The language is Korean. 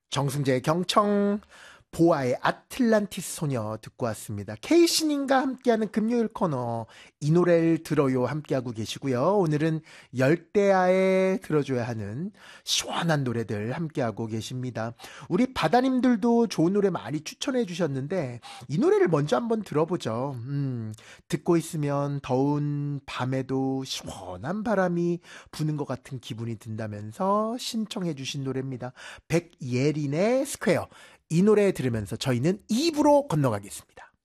정승재의 경청, 보아의 아틀란티스 소녀 듣고 왔습니다. 케이신님과 함께하는 금요일 코너 이 노래를 들어요 함께하고 계시고요. 오늘은 열대야에 들어줘야 하는 시원한 노래들 함께하고 계십니다. 우리 바다님들도 좋은 노래 많이 추천해 주셨는데 이 노래를 먼저 한번 들어보죠. 듣고 있으면 더운 밤에도 시원한 바람이 부는 것 같은 기분이 든다면서 신청해 주신 노래입니다. 백예린의 스퀘어. 이 노래 들으면서 저희는 2부로 건너가겠습니다.